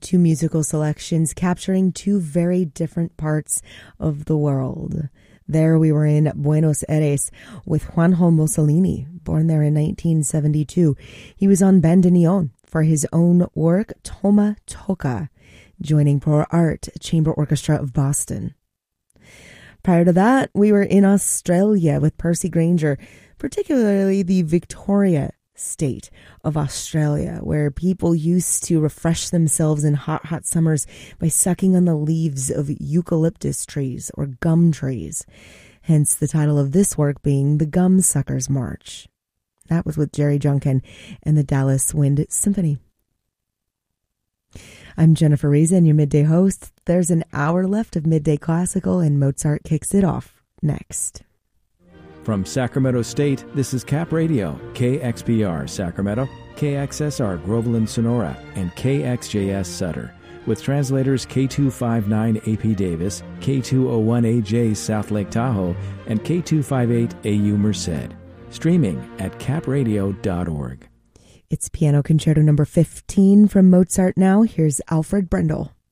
two musical selections capturing two very different parts of the world. There we were in Buenos Aires with Juanjo Mussolini, born there in 1972. He was on bandoneon for his own work, Toma Toca, joining Pro Art Chamber Orchestra of Boston. Prior to that, we were in Australia with Percy Grainger, particularly the Victoria state of Australia, where people used to refresh themselves in hot summers by sucking on the leaves of eucalyptus trees or gum trees. Hence the title of this work being The Gum Suckers March. That was with Jerry Junkin and the Dallas Wind Symphony. I'm Jennifer Reason, your midday host. There's an hour left of Midday Classical, and Mozart kicks it off next. From Sacramento State, this is Cap Radio, KXPR Sacramento, KXSR Groveland Sonora, and KXJS Sutter, with translators K259AP Davis, K201AJ South Lake Tahoe, and K258AU Merced. Streaming at capradio.org. It's Piano Concerto number 15 from Mozart now. Here's Alfred Brendel.